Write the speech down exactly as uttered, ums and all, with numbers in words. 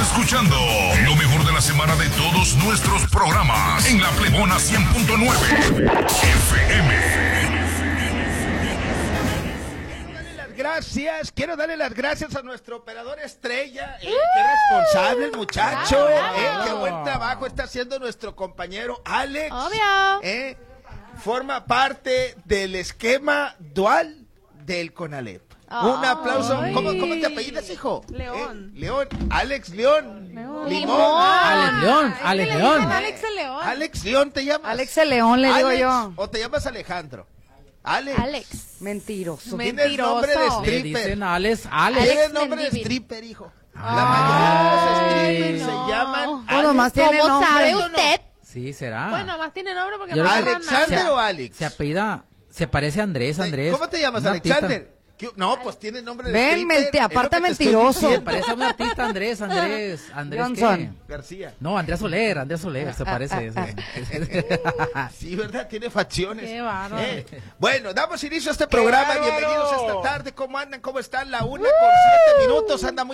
escuchando lo mejor de la semana de todos nuestros programas en la Plebona cien punto nueve F M. Gracias, quiero darle las gracias a nuestro operador estrella, eh, qué responsable el muchacho, eh, qué buen trabajo está haciendo nuestro compañero Alex. Obvio. Eh, forma parte del esquema dual del CONALEP. Oh. Un aplauso. ¿Cómo, ¿Cómo te apellidas, hijo? León. Eh, León. Alex León. León. Limón. Alex León, Es Alex que le León. dicen Alex el León. Alex León, ¿te llamas? Alex el León, le digo Alex, yo. ¿O te llamas Alejandro? Alex. Alex. Mentiroso. Me- Tienes nombre de Mentiroso. Le stripper. dicen Alex, Alex. Tienes Alex nombre de Mendívil. stripper, hijo. La Ay, mayoría de los strippers no. se llaman Bueno, nomás tiene ¿Cómo nombre. sabe No, no. usted? Sí, será. Bueno, más tiene nombre porque Yo no creo que- agarra nada. ¿Alexander o Alex? Se apellida, se parece a Andrés, Andrés. ¿Cómo te llamas, un artista. Alexander? ¿Qué- No, pues tiene nombre de Ven, stripper. mente, es lo aparte que te estoy mentiroso. Se diciendo. parece a un artista, Andrés, Andrés, Andrés Johnson. ¿qué? García. No, Andrés Soler, Andrés Soler, se parece. ah, sí. Sí, ¿verdad? Tiene facciones. Qué bárbaro. Eh, Bueno, damos inicio a este programa. bárbaro! Bienvenidos esta tarde. ¿Cómo andan? ¿Cómo están? La una con siete minutos. Anda muy